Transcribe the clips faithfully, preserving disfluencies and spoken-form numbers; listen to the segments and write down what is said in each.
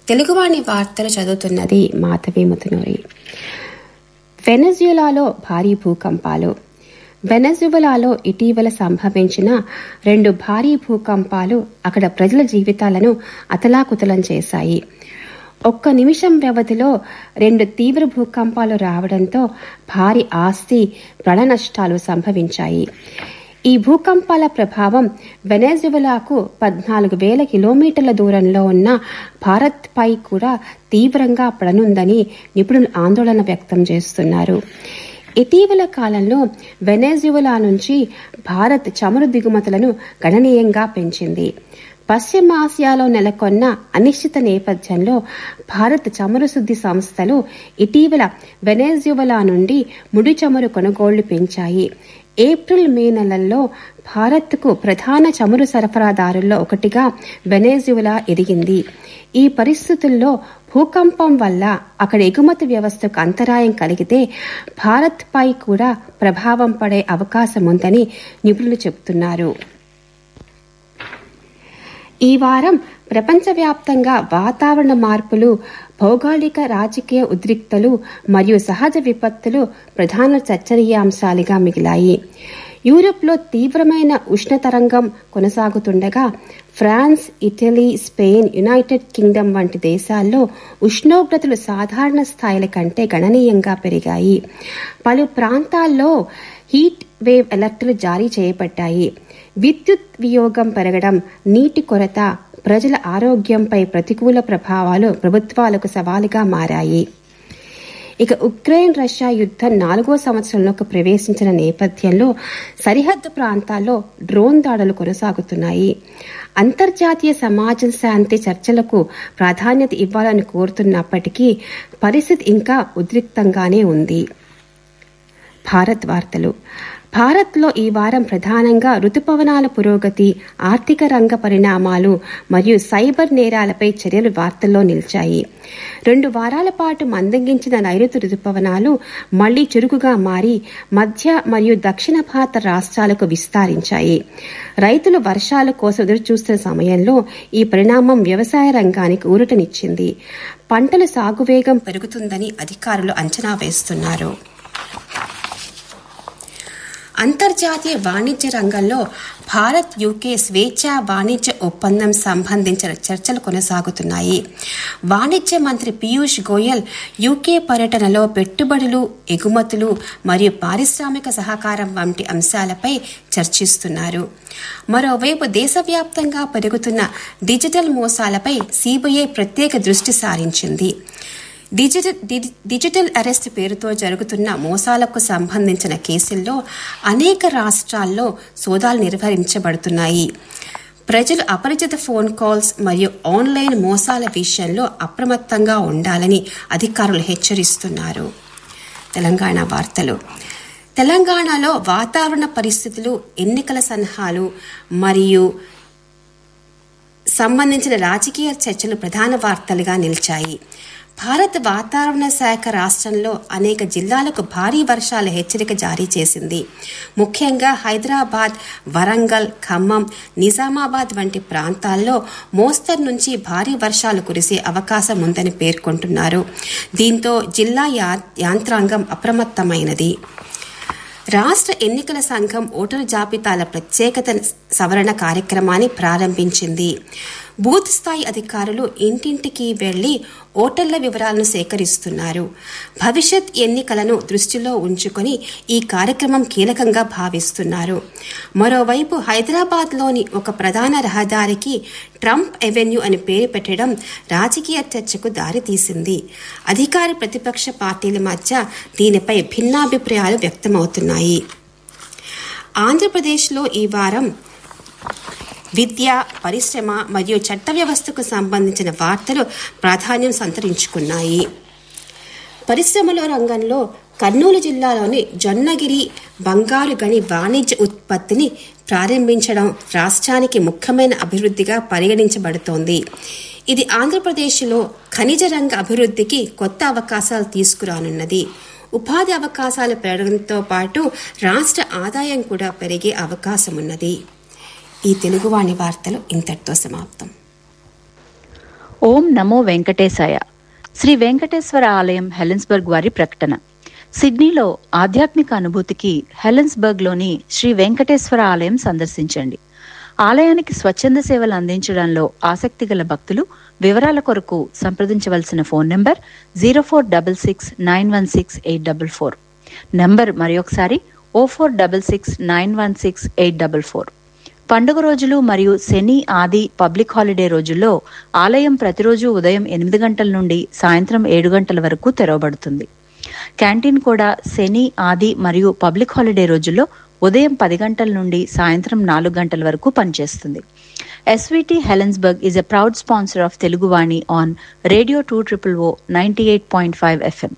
తెలుగువాణి వార్తలు చదువుతున్నది మాధవి ముతునూరి. వెనెజులాలో భారీ భూకంపాలు. వెనెజులాలో ఇటీవల సంభవించిన రెండు భారీ భూకంపాలు అక్కడ ప్రజల జీవితాలను అతలాకుతలం చేశాయి. ఒక్క నిమిషం వ్యవధిలో రెండు తీవ్ర భూకంపాలు రావడంతో భారీ ఆస్తి ప్రాణ నష్టాలు సంభవించాయి. ఈ భూకంపాల ప్రభావం వెనెజులాకు పద్నాలుగు వేల కిలోమీటర్ల దూరంలో ఉన్న భారత్పై కూడా తీవ్రంగా పడనుందని నిపుణులు ఆందోళన వ్యక్తం చేస్తున్నారు. ఇటీవల కాలంలో వెనెజులా నుంచి భారత్ చమురు దిగుమతులను గణనీయంగా పెంచింది. పశ్చిమాసియాలో నెలకొన్న అనిశ్చిత నేపథ్యంలో భారత్ చమురు శుద్ధి సంస్థలు ఇటీవల వెనెజులా నుండి ముడి చమురు కొనుగోళ్లు పెంచాయి. ఏప్రిల్ మే నెలల్లో భారత్కు ప్రధాన చమురు సరఫరాదారుల్లో ఒకటిగా వెనెజులా ఎదిగింది. ఈ పరిస్థితుల్లో భూకంపం వల్ల అక్కడ ఎగుమతి వ్యవస్థకు అంతరాయం కలిగితే భారత్పై కూడా ప్రభావం పడే అవకాశం ఉందని నిపుణులు చెబుతున్నారు. ఈ వారం ప్రపంచవ్యాప్తంగా వాతావరణ మార్పులు, భౌగోళిక రాజకీయ ఉద్రిక్తలు మరియు సహజ విపత్తులు ప్రధాన చర్చనీయాంశాలుగా మిగిలాయి. యూరోప్లో తీవ్రమైన ఉష్ణతరంగం కొనసాగుతుండగా France, Italy, Spain, United Kingdom వంటి దేశాల్లో ఉష్ణోగ్రతలు సాధారణ స్థాయిల కంటే గణనీయంగా పెరిగాయి. పలు ప్రాంతాల్లో హీట్ వేవ్ అలర్టులు జారీ చేయబడ్డాయి. విద్యుత్ వినియోగం పెరగడం, నీటి కొరత, ప్రజల ఆరోగ్యంపై ప్రతికూల ప్రభావాలు ప్రభుత్వాలకు సవాలుగా మారాయి. ఇక ఉక్రెయిన్ రష్యా యుద్ధం నాలుగో సంవత్సరంలోకి ప్రవేశించిన నేపథ్యంలో సరిహద్దు ప్రాంతాల్లో డ్రోన్ దాడులు కొనసాగుతున్నాయి. అంతర్జాతీయ సమాజం శాంతి చర్చలకు ప్రాధాన్యత ఇవ్వాలని కోరుతున్నప్పటికీ పరిస్థితి ఇంకా ఉద్రిక్తంగానే ఉంది. భారత్ వార్తలు. భారత్లో ఈ వారం ప్రధానంగా రుతుపవనాల పురోగతి, ఆర్థిక రంగ పరిణామాలు మరియు సైబర్ నేరాలపై చర్యలు వార్తల్లో నిలిచాయి. రెండు వారాల పాటు మందగించిన నైరుతి రుతుపవనాలు మళ్లీ చురుకుగా మారి మధ్య మరియు దక్షిణ భారత రాష్ట్రాలకు విస్తరించాయి. రైతులు వర్షాల కోసం ఎదురుచూస్తున్న సమయంలో ఈ పరిణామం వ్యవసాయ రంగానికి ఊరటనిచ్చింది. పంటల సాగు వేగం పెరుగుతుందని అధికారులు అంచనా వేస్తున్నారు. అంతర్జాతీయ వాణిజ్య రంగంలో భారత్ యూకే స్వేచ్ఛా వాణిజ్య ఒప్పందం సంబంధించిన చర్చలు కొనసాగుతున్నాయి. వాణిజ్య మంత్రి పీయూష్ గోయల్ యూకే పర్యటనలో పెట్టుబడులు, ఎగుమతులు మరియు పారిశ్రామిక సహకారం వంటి అంశాలపై చర్చిస్తున్నారు. మరోవైపు దేశవ్యాప్తంగా పెరుగుతున్న డిజిటల్ మోసాలపై సీబీఐ ప్రత్యేక దృష్టి సారించింది. డిజిటల్ డిజిటల్ అరెస్ట్ పేరుతో జరుగుతున్న మోసాలకు సంబంధించిన కేసుల్లో అనేక రాష్ట్రాల్లో సోదాలు నిర్వహించబడుతున్నాయి. ప్రజలు అపరిచిత ఫోన్ కాల్స్ మరియు ఆన్లైన్ మోసాల విషయంలో అప్రమత్తంగా ఉండాలని అధికారులు హెచ్చరిస్తున్నారు. తెలంగాణ వార్తలు. తెలంగాణలో వాతావరణ పరిస్థితులు, ఎన్నికల సన్నాహాలు మరియు సంబంధించిన రాజకీయ చర్చలు ప్రధాన వార్తలుగా నిలిచాయి. భారత వాతావరణ శాఖ రాష్ట్రంలో అనేక జిల్లాలకు భారీ వర్షాల హెచ్చరిక జారీ చేసింది. ముఖ్యంగా హైదరాబాద్, వరంగల్, ఖమ్మం, నిజామాబాద్ వంటి ప్రాంతాల్లో మోస్తరు నుంచి భారీ వర్షాలు కురిసే అవకాశం ఉందని పేర్కొంటున్నారు. దీంతో జిల్లా యంత్రాంగం అప్రమత్తమైనది. రాష్ట్ర ఎన్నికల సంఘం ఓటరు జాబితాల ప్రత్యేకత సవరణ కార్యక్రమాన్ని ప్రారంభించింది. బూత్ స్థాయి అధికారులు ఇంటింటికి వెళ్లి ఓటర్ల వివరాలను సేకరిస్తున్నారు. భవిష్యత్ ఎన్నికలను దృష్టిలో ఉంచుకొని ఈ కార్యక్రమం కీలకంగా భావిస్తున్నారు. మరోవైపు హైదరాబాద్లోని ఒక ప్రధాన రహదారికి ట్రంప్ అవెన్యూ అని పేరు పెట్టడం రాజకీయ చర్చకు దారితీసింది. అధికార ప్రతిపక్ష పార్టీల మధ్య దీనిపై భిన్నాభిప్రాయాలు వ్యక్తమవుతున్నాయి. ఆంధ్రప్రదేశ్లో ఈ వారం విద్య, పరిశ్రమ మరియు చట్ట వ్యవస్థకు సంబంధించిన వార్తలు ప్రాధాన్యం సంతరించుకున్నాయి. పరిశ్రమల రంగంలో కర్నూలు జిల్లాలోని జొన్నగిరి బంగారు గని వాణిజ్య ఉత్పత్తిని ప్రారంభించడం రాష్ట్రానికి ముఖ్యమైన అభివృద్ధిగా పరిగణించబడుతోంది. ఇది ఆంధ్రప్రదేశ్లో ఖనిజ రంగ అభివృద్ధికి కొత్త అవకాశాలు తీసుకురానున్నది. ఉపాధి అవకాశాలు పెరగడంతో పాటు రాష్ట్ర ఆదాయం కూడా పెరిగే అవకాశం ఉన్నది. ఈ తెలుగువాణి వార్తలు ఇంతటితో సమాప్తం. ఓం నమో వెంకటేశాయ. శ్రీ వెంకటేశ్వర ఆలయం హెలెన్స్బర్గ్ వారి ప్రకటన. సిడ్నీలో ఆధ్యాత్మిక అనుభూతికి హెలెన్స్బర్గ్లోని శ్రీ వెంకటేశ్వర ఆలయం సందర్శించండి. ఆలయానికి స్వచ్ఛంద సేవలు అందించడంలో ఆసక్తి గల భక్తులు వివరాల కొరకు సంప్రదించవలసిన phone number zero four double six nine one six eight double four. Number మరొకసారి ఓ four double six nine one six eight double four. పండుగ రోజులు మరియు శని ఆది పబ్లిక్ హాలిడే రోజుల్లో ఆలయం ప్రతిరోజు ఉదయం ఎనిమిది గంటల నుండి సాయంత్రం ఏడు గంటల వరకు తెరవబడుతుంది. క్యాంటీన్ కూడా శని ఆది మరియు పబ్లిక్ హాలిడే రోజుల్లో ఉదయం పది గంటల నుండి సాయంత్రం నాలుగు గంటల వరకు పనిచేస్తుంది. SVT Helensburgh is a proud sponsor of Teluguvani on radio two triple oh ninety eight point five FM.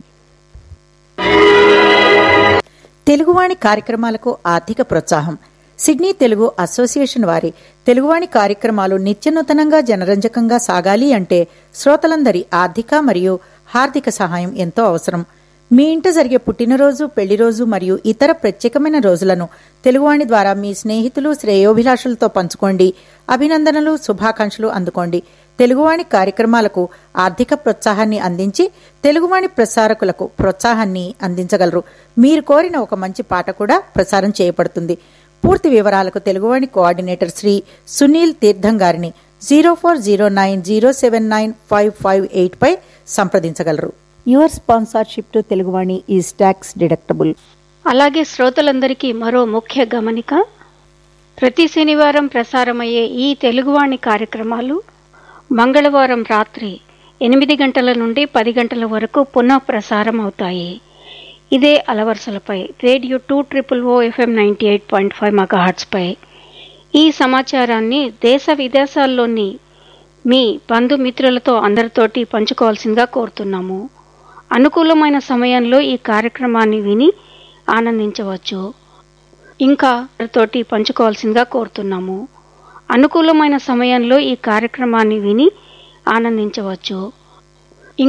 Teluguvani కార్యక్రమాలకు ఆర్థిక ప్రోత్సాహం. సిడ్నీ తెలుగు అసోసియేషన్ వారి తెలుగువాణి కార్యక్రమాలు నిత్యనూతనంగా జనరంజకంగా సాగాలి అంటే శ్రోతలందరి ఆర్థిక మరియు హార్దిక సహాయం ఎంతో అవసరం. మీ ఇంట జరిగే పుట్టినరోజు, పెళ్లిరోజు మరియు ఇతర ప్రత్యేకమైన రోజులను తెలుగువాణి ద్వారా మీ స్నేహితులు, శ్రేయోభిలాషులతో పంచుకోండి. అభినందనలు, శుభాకాంక్షలు అందుకోండి. తెలుగువాణి కార్యక్రమాలకు ఆర్థిక ప్రోత్సాహాన్ని అందించి తెలుగువాణి ప్రసారకులకు ప్రోత్సాహాన్ని అందించగలరు. మీరు కోరిన ఒక మంచి పాట కూడా ప్రసారం చేయబడుతుంది. పూర్తి వివరాలకు తెలుగువాణి కోఆర్డినేటర్ శ్రీ సునీల్ తీర్థం గారిని zero four zero nine zero seven nine five five eight pi సంప్రదించగలరు. Your sponsorship to Teluguvani is tax deductible. అలాగే శ్రోతలందరికీ మరో ముఖ్య గమనిక. ప్రతి శనివారం ప్రసారమయ్యే ఈ తెలుగువాణి కార్యక్రమాలు మంగళవారం రాత్రి ఎనిమిది గంటల నుండి పది గంటల వరకు పునః ప్రసారం అవుతాయి. ఇదే అలవరుసలపై రేడియో టూ ట్రిపుల్ ఓ FM ninety eight point five మెగాహెర్ట్జ్పై. ఈ సమాచారాన్ని దేశ విదేశాల్లోని మీ బంధుమిత్రులతో అందరితోటి పంచుకోవాల్సిందిగా కోరుతున్నాము. అనుకూలమైన సమయంలో ఈ కార్యక్రమాన్ని విని ఆనందించవచ్చు. ఇంకా తోటి పంచుకోవాల్సిందిగా కోరుతున్నాము. అనుకూలమైన సమయంలో ఈ కార్యక్రమాన్ని విని ఆనందించవచ్చు.